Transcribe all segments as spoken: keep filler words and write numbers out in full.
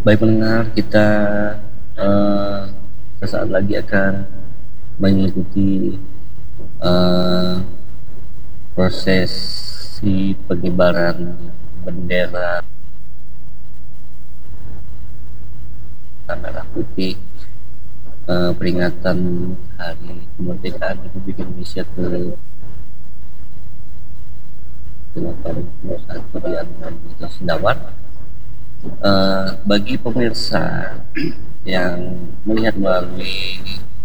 Baik pendengar, kita uh, sesaat lagi akan mengikuti uh, prosesi pengibaran bendera merah putih, uh, peringatan Hari Kemerdekaan Republik Indonesia ke delapan puluh satu di Anugerah Bintang Sindawar. Uh, bagi pemirsa yang melihat melalui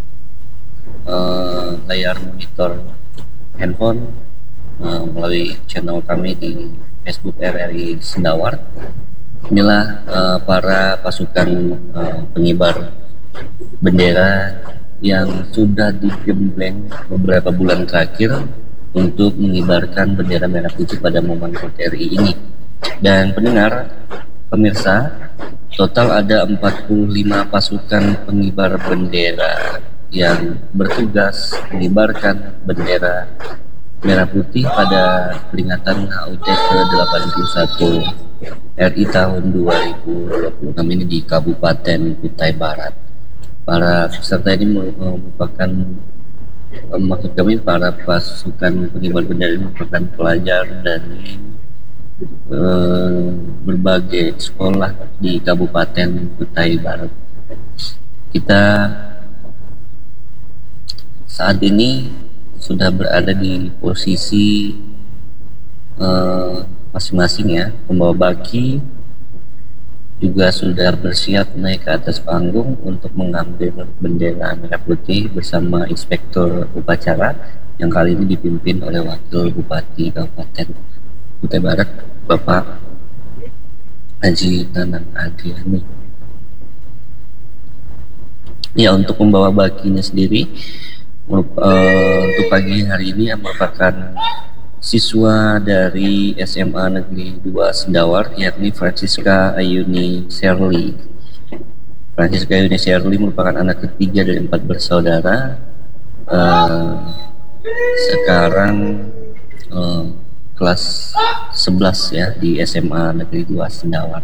uh, layar monitor handphone uh, melalui channel kami di Facebook R R I Sindawar, inilah uh, para pasukan uh, pengibar bendera yang sudah digembleng beberapa bulan terakhir untuk mengibarkan bendera merah putih pada momen H U T R I ini. Dan pendengar, pemirsa, total ada empat puluh lima pasukan pengibar bendera yang bertugas mengibarkan bendera merah putih pada peringatan H U T ke delapan puluh satu R I tahun dua ribu dua puluh enam ini di Kabupaten Kutai Barat. Para peserta ini merupakan, maksud kami para pasukan pengibar bendera ini merupakan pelajar dari uh, berbagai sekolah di Kabupaten Kutai Barat. Kita saat ini sudah berada di posisi uh, masing-masing ya. Pembawa baki juga sudah bersiap naik ke atas panggung untuk mengambil bendera merah putih bersama inspektur upacara yang kali ini dipimpin oleh Wakil Bupati Kabupaten Kutai Barat, Bapak Haji Nanang Adriani. Ya, untuk membawa bakinya sendiri uh, untuk pagi hari ini yang merupakan siswa dari S M A Negeri dua Sindawar, yakni Francisca Ayuni Sherly. Francisca Ayuni Sherly merupakan anak ketiga dari empat bersaudara. Uh, sekarang uh, kelas sebelas ya di S M A Negeri dua Sindawar.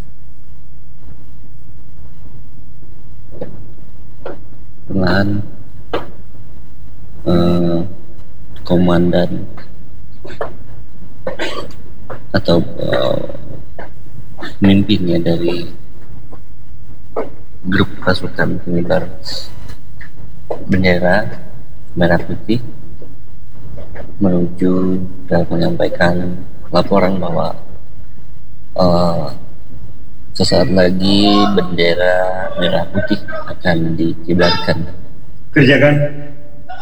Dengan uh, komandan atau uh, pemimpinnya dari grup pasukan pengibar bendera merah putih menuju dan menyampaikan laporan bahwa uh, sesaat lagi bendera merah putih akan dikibarkan. Kerjakan.